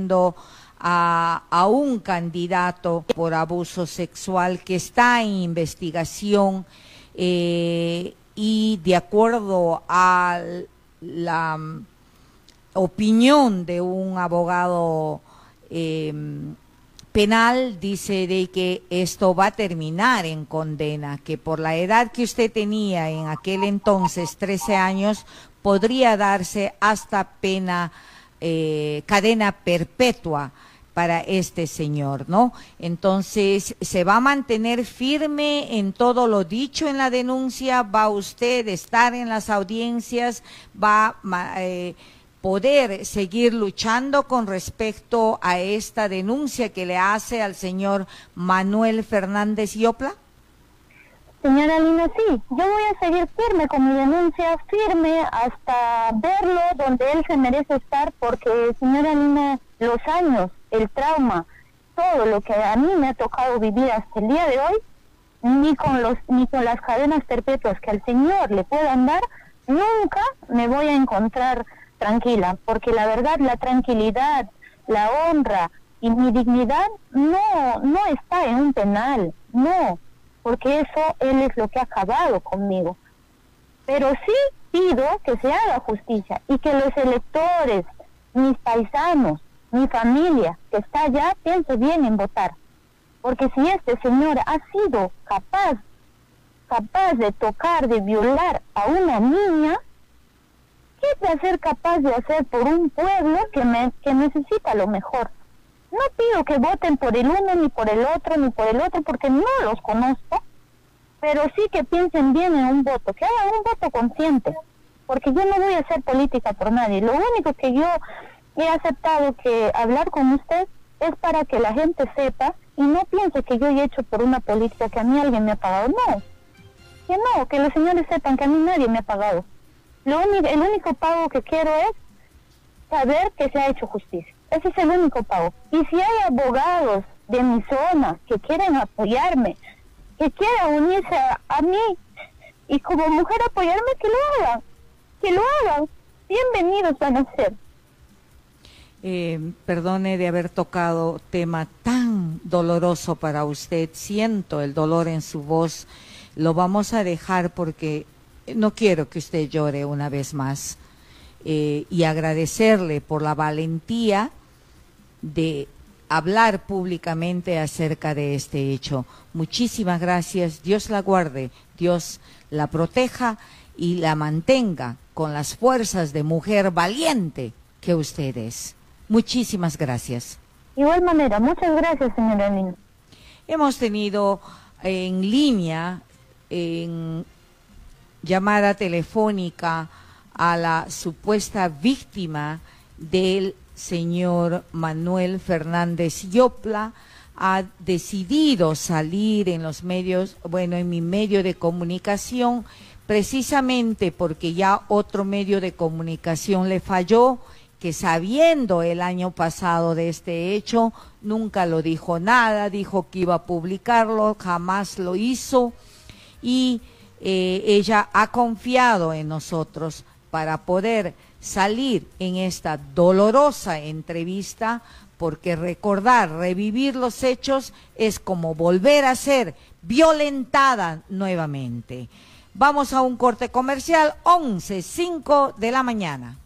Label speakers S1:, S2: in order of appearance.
S1: refiriendo a un candidato por abuso sexual que está en investigación, y de acuerdo a la opinión de un abogado penal, dice de que esto va a terminar en condena, que por la edad que usted tenía en aquel entonces, 13 años, podría darse hasta pena, cadena perpetua para este señor, ¿no? Entonces, ¿se va a mantener firme en todo lo dicho en la denuncia? ¿Va usted a estar en las audiencias? ¿Va poder seguir luchando con respecto a esta denuncia que le hace al señor Manuel Fernández Yopla?
S2: Señora Lina, sí, yo voy a seguir firme con mi denuncia, firme hasta verlo donde él se merece estar, porque, señora Lina, los años, el trauma, todo lo que a mí me ha tocado vivir hasta el día de hoy, ni con las cadenas perpetuas que al Señor le puedan dar, nunca me voy a encontrar tranquila, porque la verdad, la tranquilidad, la honra y mi dignidad no está en un penal, no, porque eso él es lo que ha acabado conmigo. Pero sí pido que se haga justicia y que los electores, mis paisanos, mi familia que está allá, piense bien en votar. Porque si este señor ha sido capaz de tocar, de violar a una niña, ¿qué va a ser capaz de hacer por un pueblo que necesita lo mejor? No pido que voten por el uno, ni por el otro, porque no los conozco, pero sí que piensen bien en un voto, que hagan un voto consciente, porque yo no voy a hacer política por nadie. Lo único que yo he aceptado que hablar con usted es para que la gente sepa y no piense que yo he hecho por una política que a mí alguien me ha pagado. No, que los señores sepan que a mí nadie me ha pagado. El único pago que quiero es saber que se ha hecho justicia. Ese es el único pago. Y si hay abogados de mi zona que quieren apoyarme, que quieran unirse a mí y como mujer apoyarme, que lo hagan. Bienvenidos van a ser.
S1: Perdone de haber tocado tema tan doloroso para usted. Siento el dolor en su voz. Lo vamos a dejar porque no quiero que usted llore una vez más, y agradecerle por la valentía de hablar públicamente acerca de este hecho. Muchísimas gracias. Dios la guarde, Dios la proteja y la mantenga con las fuerzas de mujer valiente que usted es. Muchísimas gracias.
S2: De igual manera, muchas gracias, señora Lina.
S1: Hemos tenido en línea, en llamada telefónica, a la supuesta víctima del señor Manuel Fernández Yopla. Ha decidido salir en los medios, en mi medio de comunicación, precisamente porque ya otro medio de comunicación le falló, que sabiendo el año pasado de este hecho, nunca lo dijo nada, dijo que iba a publicarlo, jamás lo hizo, y ella ha confiado en nosotros para poder salir en esta dolorosa entrevista, porque recordar, revivir los hechos es como volver a ser violentada nuevamente. Vamos a un corte comercial, 11:05 de la mañana.